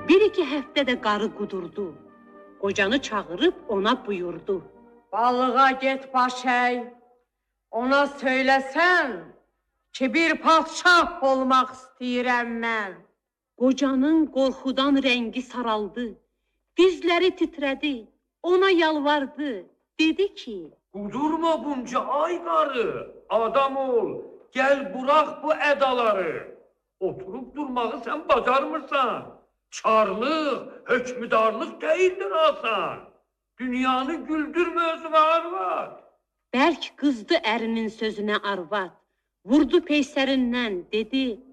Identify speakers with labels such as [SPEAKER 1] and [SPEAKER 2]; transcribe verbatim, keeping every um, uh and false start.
[SPEAKER 1] Bir iki həftədə qarı qudurdu. Qocanı çağırıb ona buyurdu.
[SPEAKER 2] Balığa get başay, ona söyləsən ki, bir padşah olmaq istəyirəm mən.
[SPEAKER 1] Qocanın qorxudan rəngi saraldı, dizləri titrədi, ona yalvardı, dedi ki...
[SPEAKER 3] Qudurma bunca ay qarı, adam ol, gəl burax bu ədaları. Oturub durmağı sən bacarmırsan, çarlıq, hökmüdarlıq deyildir asan. Dünyanı güldürmə özünə arvad.
[SPEAKER 1] Bəlk qızdı ərinin sözünə arvad, vurdu peysərindən, dedi...